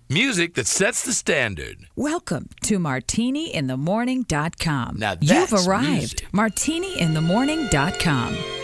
Music that sets the standard. Welcome to MartiniInTheMorning.com. Now that's You've arrived. music. MartiniInTheMorning.com.